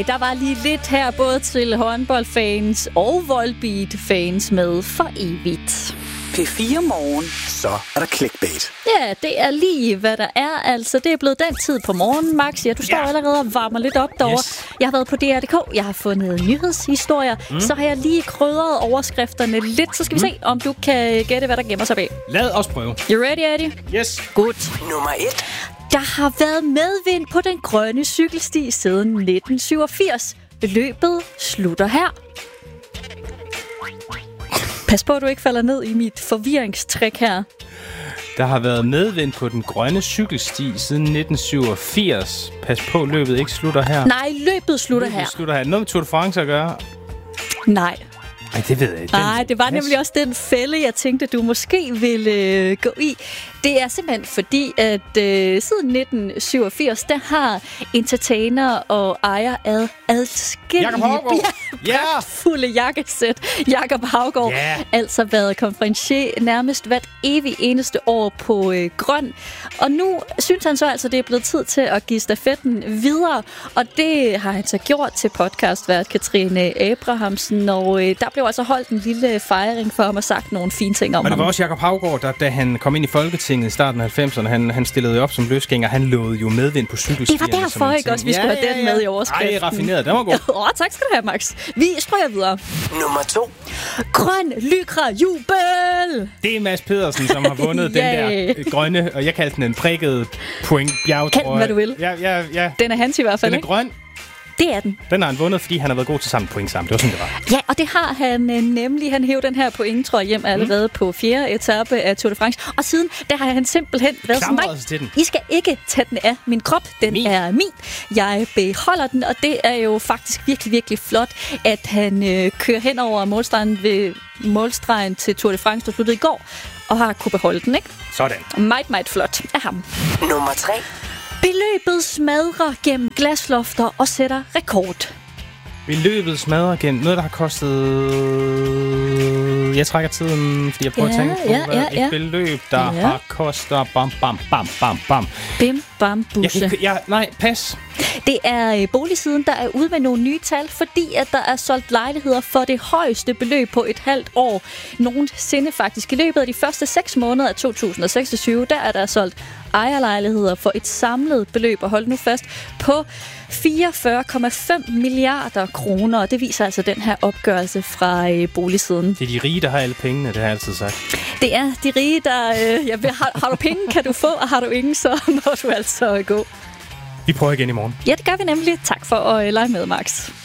der var lige lidt her både til håndboldfans og Volbeat-fans med for evigt. P4 Morgen. Så er der clickbait. Ja, det er lige, hvad der er. Altså, det er blevet den tid på morgen, Max. Ja, du står allerede og varmer lidt op derovre. Yes. Jeg har været på DR.dk. Jeg har fundet nyhedshistorier. Så har jeg lige krydret overskrifterne lidt. Så skal vi se, om du kan gætte, hvad der gemmer sig bag. Lad os prøve. You ready, Eddie? Yes. Good. Nummer 1. Der har været medvind på den grønne cykelsti siden 1987. Løbet slutter her. Pas på, at du ikke falder ned i mit forvirringstræk her. Der har været medvind på den grønne cykelsti siden 1987. Pas på, løbet ikke slutter her. Nej, løbet slutter her. Slutter her. Noget med Tour de France at gøre? Nej. Ej, det ved jeg ikke. Nej, det var nemlig også den fælde, jeg tænkte, du måske ville gå i. Det er simpelthen fordi, at siden 1987, der har entertainer og ejer af adskillige fulde jakkesæt, Jakob Haugaard, altså været konferencier nærmest hvert evig eneste år på grøn. Og nu synes han så altså, det er blevet tid til at give stafetten videre, og det har han så gjort til podcastvært Katrine Abrahamsen, og der blev altså holdt en lille fejring for ham og sagt nogle fine ting om ham. Og det var også Jakob Haugaard, der, da han kom ind i Folketinget i starten af 90'erne, han stillede jo op som løsgænger, han lovede jo medvind på cykelstierne. Det var derfor ikke også, vi skulle have den med i overskriften. Ej, raffineret, den var god. Tak skal du have, Max. Vi stryger videre. Nummer 2. Grøn Lycra jubel! Det er Mads Pedersen, som har vundet den der grønne, og jeg kaldte den en prikket point bjergtrøje. Kald den, hvad du vil. Ja. Den er hans i hvert fald, Den er ikke? grøn. Det er den. Den har han vundet, fordi han har været god til sammen point sammen. Det var sådan, det var. Ja, og det har han nemlig. Han hævde den her point, tror jeg, hjem allerede på 4. etape af Tour de France. Og siden, der har han simpelthen været sådan, I skal ikke tage den af min krop. Den er min. Jeg beholder den, og det er jo faktisk virkelig, virkelig flot, at han kører hen over målstregen ved målstregen til Tour de France, der sluttede i går, og har kunne beholde den, ikke? Sådan. Meget flot af ham. Nummer 3. Beløbet smadrer gennem glaslofter og sætter rekord. Beløbet smadrer gennem noget, der har kostet... Jeg trækker tiden, fordi jeg prøver at tænke på, et beløb, der har kostet... Bam. Bim, bam, busse. Nej, pas. Det er boligsiden, der er ude med nogle nye tal, fordi at der er solgt lejligheder for det højeste beløb på et halvt år. Nogensinde faktisk. I løbet af de første 6 måneder af 2026, der er der solgt ejerlejligheder for et samlet beløb, og hold nu fast, på 44,5 milliarder kroner. Det viser altså den her opgørelse fra boligsiden. Det er de rige, der har alle pengene, det har jeg altid sagt. Det er de rige, der... har du penge, kan du få, og har du ingen, så må du altså gå. Vi prøver igen i morgen. Ja, det gør vi nemlig. Tak for at lege med, Max.